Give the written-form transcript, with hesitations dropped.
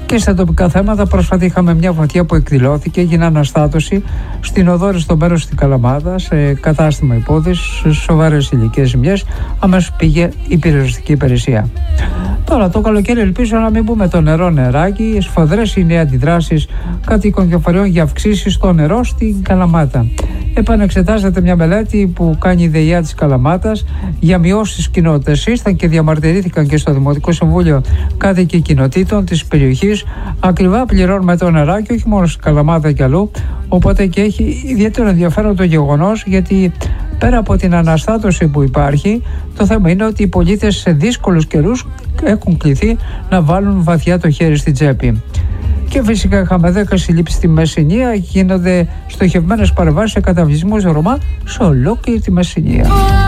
Και στα τοπικά θέματα, πρόσφατα είχαμε μια φωτιά που εκδηλώθηκε, έγινε αναστάτωση στην οδό στο μέρος στην Καλαμάδα, σε κατάστημα υπόδειας, σε σοβαρές ηλικές ζημιές. Αμέσως πήγε η πυροσβεστική υπηρεσία. Τώρα το καλοκαίρι ελπίζω να μην πούμε το νεράκι. Σφοδρές είναι οι αντιδράσεις κατοίκων και φορέων για αυξήσεις στο νερό στην Καλαμάτα. Επανεξετάζεται μια μελέτη που κάνει η ΔΕΙΑ της Καλαμάτας για μειώσεις στις κοινότητες. Ήρθαν και διαμαρτυρήθηκαν και στο Δημοτικό Συμβούλιο κάτοικοι κοινοτήτων της περιοχής. Ακριβά πληρώνουμε το νεράκι, όχι μόνο στην Καλαμάτα και αλλού. Οπότε και έχει ιδιαίτερο ενδιαφέρον το γεγονός, γιατί πέρα από την αναστάτωση που υπάρχει, το θέμα είναι ότι οι πολίτες σε δύσκολους καιρούς έχουν κληθεί να βάλουν βαθιά το χέρι στην τσέπη. Και φυσικά είχαμε 10 συλλήψεις στη Μεσσηνία, γίνονται στοχευμένες παρεμβάσεις σε καταβλισμούς Ρωμά σε ολόκληρη τη Μεσσηνία.